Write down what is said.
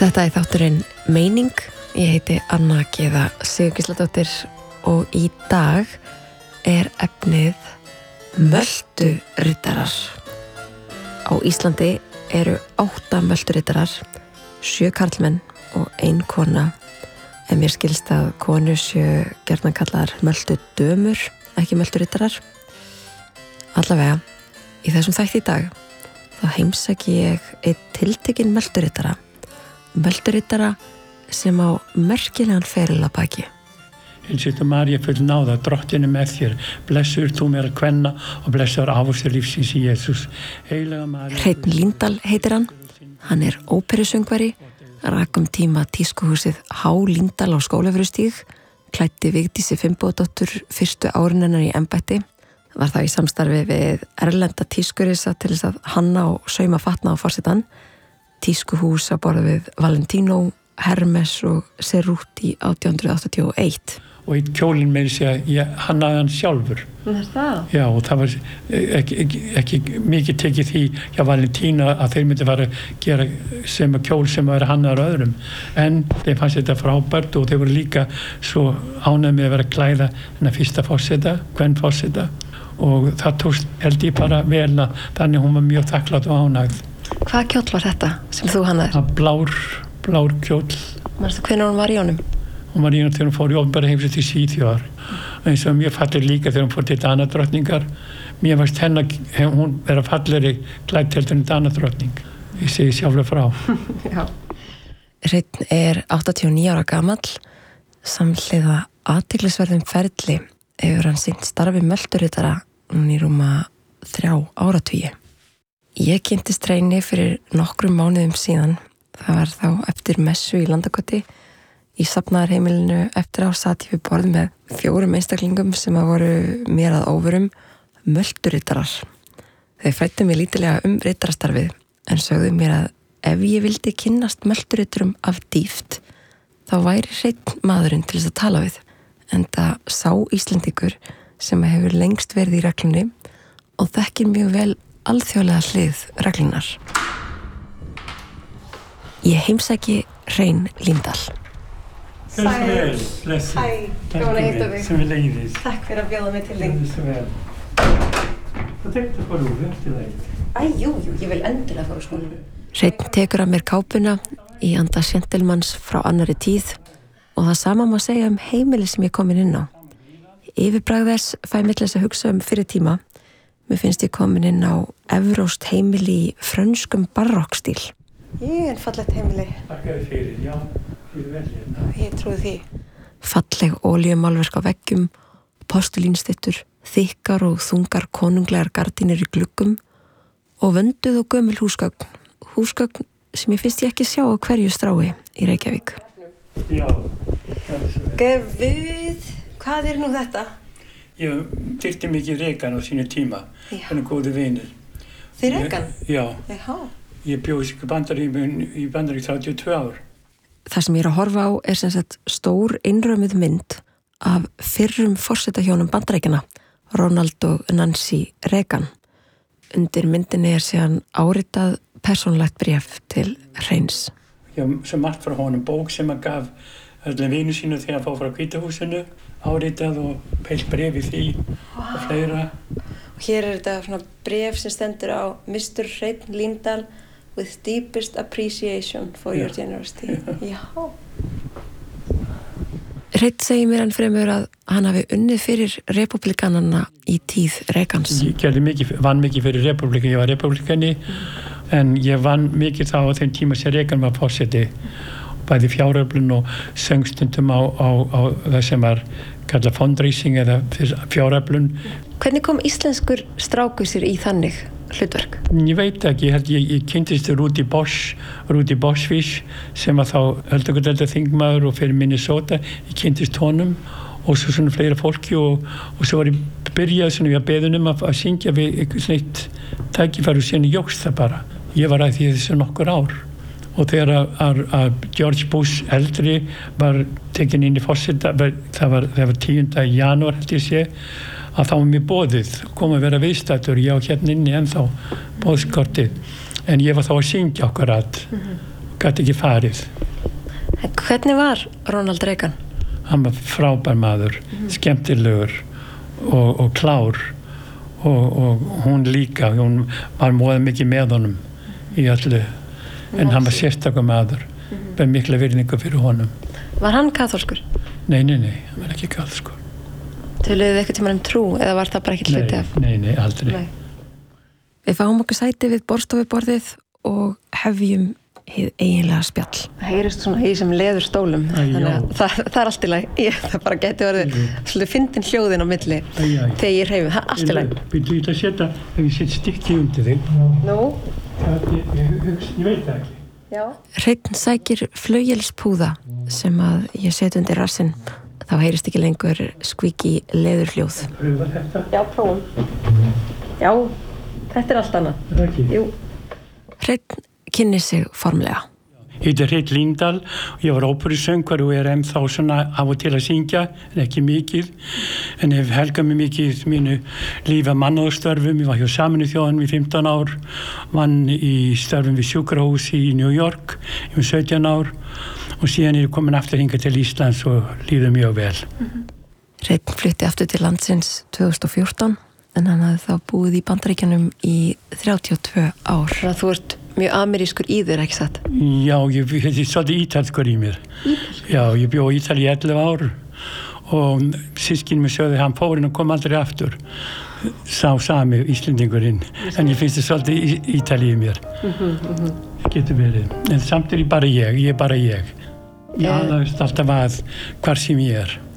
Þetta þátturinn Meining. Ég heiti Anna Gyða Sigurgísladóttir og í dag efnið Mölturiddarar. Á Íslandi eru 8 mölturiddarar, 7 karlmenn og 1 kona. En mér skilst að konur séu gjarnan kallar möltudömur, ekki mölturiddarar. Allavega, í þessum þætti í dag, þá heimsæki ég einn tiltekinn mölturiddara. Mölturiddara sem á merkilegan feril að baki. Hilsið María full náða, drottinn með þér, blessuð þú mér að kvenna og blessaður ávöxtur lífsins í Jesús. Hreinn Líndal heitir hann. Hann óperusöngvari, rak tíma tískuhúsið Há Líndal á Skólafjörustíg, klæddi Vigdísi Finnbogadóttur fyrstu árin hennar í embætti, var það í samstarfi við erlenda tískurisa til þess að hanna og sauma fatna á forsetann, tískuhús á borð við Valentino, Hermes og Cerruti 1881. Og í kjólinn með þess að ég hannaði hann sjálfur. Það? Já, og það var ekki mikið tekið því hjá Valentína að þeir myndi fara að gera sem kjól sem var hannaður öðrum. En þeim fannst þetta frábært og þeir voru líka svo ánægð með að vera að klæða hennar fyrsta forseta, kvenforseta. Og það tókst held ég bara vel að þannig hún var mjög þakklátt og ánægð. Hvað kjóll var þetta sem þú hannaðir? Blár kjóll. Manstu hvenær hún var í honum? Hún var í honum þegar hún fór í opinbera heimsókn til Svíþjóðar. Eins og mjög falleg líka þegar hún fór til Danadrottningar. Mér fannst hún vera fallegri klædd heldur en Danadrottning. Ég segi sjálfur frá. Já. Hreinn 89 ára gamall, samhliða athyglisverðum ferli hefur hann sinnt starfi mölturiddara í rúma 3 áratugi. Ég kynntist Hreini fyrir nokkrum mánuðum síðan. Það var þá eftir messu í Landakoti. Í safnaðarheimilinu eftir á sat ég við borð með 4 einstaklingum sem voru mér að óvörum mölturiddarar. Þeir fræddu mig lítilega riddarastarfið en sögðu mér að ef ég vildi kynnast mölturiddurum af dýpt þá væri Hreinn maðurinn til þess að tala við, enda sá Íslendingur sem hefur lengst verið í reglunni og þekkir mjög vel alþjóðlega hlið reglunar. Ég heimsæki Hrein Líndal. Sæl, blessu. Hæ, gaman að hitta þig. Sem við leiðist. Takk fyrir að bjóða mig til þín. Svo vel. Það tektu bara úr eftir það. Jú, ég vil endilega fara á skóla. Hreinn tekur af mér kápuna í anda gentlemans frá annarri tíð og það sama má segja heimili sem ég komin inn á. Yfirbragð þess fæ mig til þess að hugsa fyrir tíma. Mér finnst ég komin inn á evróst heimili í frönskum barokkstíl. Fallegt heimili. Takkaði fyrir, já. Ég trúi því. Falleg olíumálverk á veggjum, postulínstyttur, þykkar og þungar konunglegar gardínur í gluggum og vönduð og gömul húsgögn. Húsgögn sem ég finnst ég ekki sjá á hverju strái í Reykjavík. Já, það svo vel. Guð, hvað nú þetta? Ég dyrti mikið Regan á sínu tíma. Þannig góði vinir. Þið Regan? Já. Jaha. Ég bjóð í Bandarík 32 ár. Það sem ég að horfa á sem sagt stór innrömmuð mynd af fyrrum forsetahjónum Bandaríkjanna, Ronald og Nancy Reagan. Undir myndinni síðan áritað persónulegt bréf til Hreins. Já, svo margt frá honum, bók sem hann gaf öllum vinu sínu þegar hann fór frá Hvíta húsinu, áritað og heilt bréf í því og fleira. Og hér þetta svona bréf sem stendur á Mr. Hreinn Líndal with deepest appreciation for your generosity. Já. Hreinn segir mér enn fremur að hann hafi unnið fyrir republikanana í tíð Reagans. Ég vann mikið fyrir republikan, ég var republikani, en ég vann mikið þá á þeim tíma sem Reagan var forseti. Bæði fjáröflun og söngstundum á það sem var kallað fundraising eða fjáröflun. Hvernig kom íslenskur strákur sér í þannig hlutverk? Ég veit ekki, ég kynntist Rudi Boschwitz sem var þá öldungadeildarþingmaður og fyrir Minnesota. Ég kynntist honum og svo svona fleira fólki og svo var ég byrjað svona við að beðunum að syngja við eitthvað sneitt tækifæri og síðan jókst það bara. Ég var að því þessu nokkur ár. Og þegar að George Bush eldri var tekinn inn í forseta, það var 10. janúar held ég sé, að þá var mér boðið, kom að vera viðstættur, ég á hérna inni ennþá boðskortið, en ég var þá að syngja okkur gæti ekki farið. Hvernig var Ronald Reagan? Hann var frábær maður, skemmtilegur og klár og hún líka, hún var móða mikið með honum í öllu, en hann var sérstakur maður, með mikla virðingu fyrir honum. Var hann kaþólskur? Nei, hann var ekki kaþólskur. Töluðu þið eitthvað tímann trú eða var það bara ekki hluti af? Nei, aldrei. Nei. Við fáum okkur sæti við borðstofuborðið og hefjum hið eiginlega spjall. Það heyrist svona í sem leðurstólum, þannig að það er allt í lagi. Það bara geti verið svolítið fyndin hljóðin á milli þegar ég hreyfi. Það er allt í lagi. Byrju ég að setja, ef ég set stykki undir þig. Nú? Ég veit það ekki. Já. Hreinn sækir flauelspúða sem að ég set undir rassinn. Þá heyrist ekki lengur skviki leðurhljóð. Pröfa þetta? Já, prófum. Já, þetta er allt annað. Það ekki? Jú. Hreinn kynni sig formlega. Ég heiti Hreinn Líndal og ég var óperusöngvar og er ennþá svona af og til að syngja, en ekki mikið. En hef helgað mig mikið mínu lífi að mannúðarstörfum. Ég var hjá Sameinuðu þjóðunum í 15 ár, vann í störfum við sjúkrahúsi í New York í 17 ár og síðan er ég komin aftur hingað til Íslands og líður mjög vel. Hreinn flutti aftur til landsins 2014 en hann hafði þá búið í Bandaríkjunum í 32 ár. Þannig að þú ert mjög amerískur í þér, ekki satt? Já, ég er svolítið ítalskur í mér. Já, ég bjó í Ítalíu í 11 ár og systkini mér sögðu hann fór og kom aldrei aftur. Sá sami Íslendingurinn, en ég finnst það svolítið Ítalíu í mér. Getur verið. En samt er ég bara ég er bara ég. Ég aðast alltaf að hvar sem ég er.